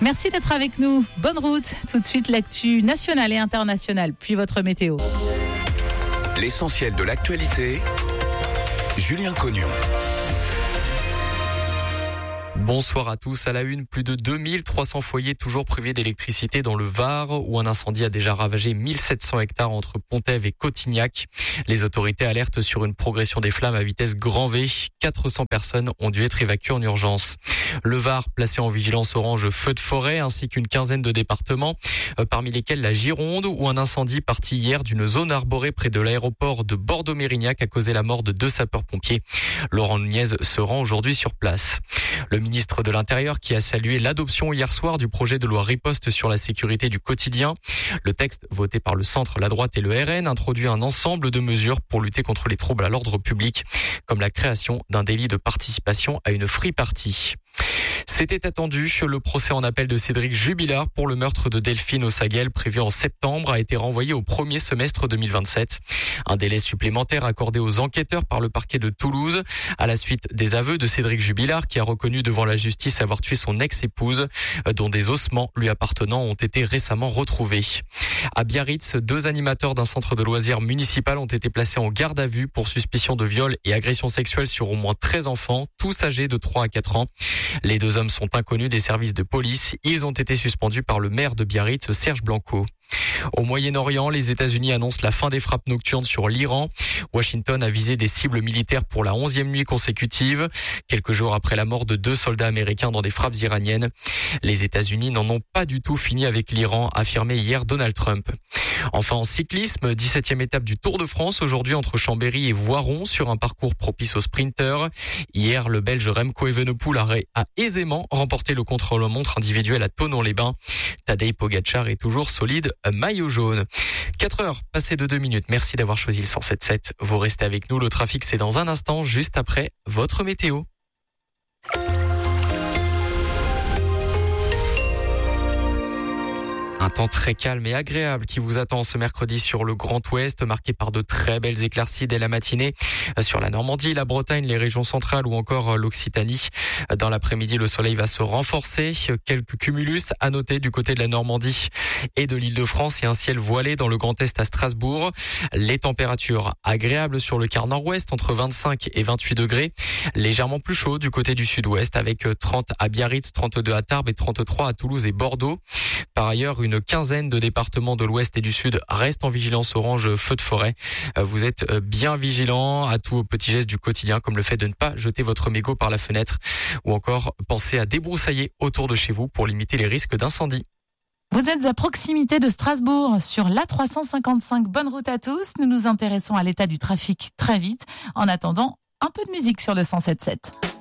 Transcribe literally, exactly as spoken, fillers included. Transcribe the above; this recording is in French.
Merci d'être avec nous. Bonne route. Tout de suite, l'actu nationale et internationale, puis votre météo. L'essentiel de l'actualité, Julien Cognon. Bonsoir à tous. À la une, plus de deux mille trois cents foyers toujours privés d'électricité dans le Var, où un incendie a déjà ravagé mille sept cents hectares entre Pontève et Cotignac. Les autorités alertent sur une progression des flammes à vitesse grand V. quatre cents personnes ont dû être évacuées en urgence. Le Var, placé en vigilance orange feu de forêt, ainsi qu'une quinzaine de départements, parmi lesquels la Gironde, où un incendie parti hier d'une zone arborée près de l'aéroport de Bordeaux-Mérignac a causé la mort de deux sapeurs-pompiers. Laurent Nunez se rend aujourd'hui sur place. Le ministre de l'Intérieur qui a salué l'adoption hier soir du projet de loi riposte sur la sécurité du quotidien. Le texte voté par le centre, la droite et le R N introduit un ensemble de mesures pour lutter contre les troubles à l'ordre public, comme la création d'un délit de participation à une free party. C'était attendu. Le procès en appel de Cédric Jubilard pour le meurtre de Delphine Ossaguel prévu en septembre a été renvoyé au premier semestre deux mille vingt-sept. Un délai supplémentaire accordé aux enquêteurs par le parquet de Toulouse à la suite des aveux de Cédric Jubilard qui a reconnu devant la justice avoir tué son ex-épouse dont des ossements lui appartenant ont été récemment retrouvés. À Biarritz, deux animateurs d'un centre de loisirs municipal ont été placés en garde à vue pour suspicion de viol et agression sexuelle sur au moins treize enfants, tous âgés de trois à quatre ans. Les deux hommes sont inconnus des services de police. Ils ont été suspendus par le maire de Biarritz, Serge Blanco. Au Moyen-Orient, les États-Unis annoncent la fin des frappes nocturnes sur l'Iran. Washington a visé des cibles militaires pour la onzième nuit consécutive, quelques jours après la mort de deux soldats américains dans des frappes iraniennes. Les États-Unis n'en ont pas du tout fini avec l'Iran, a affirmé hier Donald Trump. Enfin, en cyclisme, dix-septième étape du Tour de France, aujourd'hui entre Chambéry et Voiron, sur un parcours propice aux sprinteurs. Hier, le Belge Remco Evenepoel a, a aisément remporté le contre-la-montre individuel à Thonon-les-Bains. Tadej Pogacar est toujours solide, maillot jaune. quatre heures passées de deux minutes. Merci d'avoir choisi le cent sept sept. Vous restez avec nous. Le trafic, c'est dans un instant, juste après votre météo. Un temps très calme et agréable qui vous attend ce mercredi sur le Grand Ouest, marqué par de très belles éclaircies dès la matinée sur la Normandie, la Bretagne, les régions centrales ou encore l'Occitanie. Dans l'après-midi, le soleil va se renforcer. Quelques cumulus à noter du côté de la Normandie et de l'Île-de-France et un ciel voilé dans le Grand Est à Strasbourg. Les températures agréables sur le quart nord-ouest entre vingt-cinq et vingt-huit degrés. Légèrement plus chaud du côté du sud-ouest avec trente à Biarritz, trente-deux à Tarbes et trente-trois à Toulouse et Bordeaux. Par ailleurs, une quinzaine de départements de l'ouest et du sud restent en vigilance orange feu de forêt. Vous êtes bien vigilants à tous vos petits gestes du quotidien, comme le fait de ne pas jeter votre mégot par la fenêtre ou encore pensez à débroussailler autour de chez vous pour limiter les risques d'incendie. Vous êtes à proximité de Strasbourg sur l'A trois cent cinquante-cinq. Bonne route à tous. Nous nous intéressons à l'état du trafic très vite. En attendant, un peu de musique sur le cent sept sept.